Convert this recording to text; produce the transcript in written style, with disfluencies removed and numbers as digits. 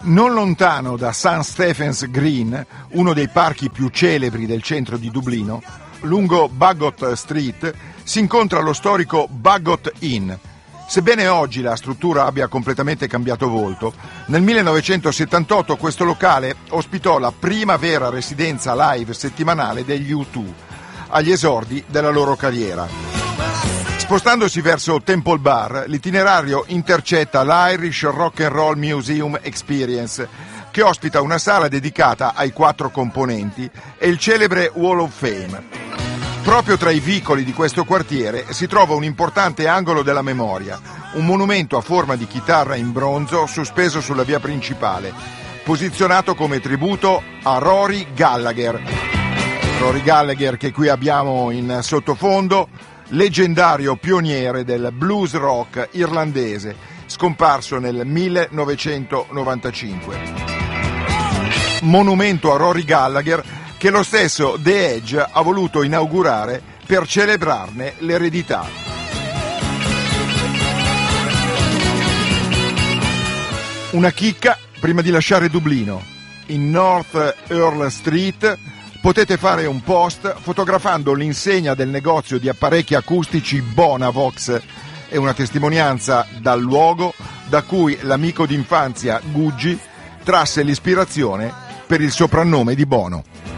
Non lontano da St. Stephen's Green, uno dei parchi più celebri del centro di Dublino, lungo Baggot Street si incontra lo storico Baggot Inn. Sebbene oggi la struttura abbia completamente cambiato volto, nel 1978 questo locale ospitò la prima vera residenza live settimanale degli U2, agli esordi della loro carriera. Spostandosi verso Temple Bar, l'itinerario intercetta l'Irish Rock and Roll Museum Experience, che ospita una sala dedicata ai 4 componenti e il celebre Wall of Fame. Proprio tra i vicoli di questo quartiere si trova un importante angolo della memoria, un monumento a forma di chitarra in bronzo sospeso sulla via principale, posizionato come tributo a Rory Gallagher. Rory Gallagher, che qui abbiamo in sottofondo, leggendario pioniere del blues rock irlandese, scomparso nel 1995. Monumento a Rory Gallagher che lo stesso The Edge ha voluto inaugurare per celebrarne l'eredità. Una chicca prima di lasciare Dublino. In North Earl Street potete fare un post fotografando l'insegna del negozio di apparecchi acustici Bonavox. È una testimonianza dal luogo da cui l'amico d'infanzia Guggi trasse l'ispirazione per il soprannome di Bono.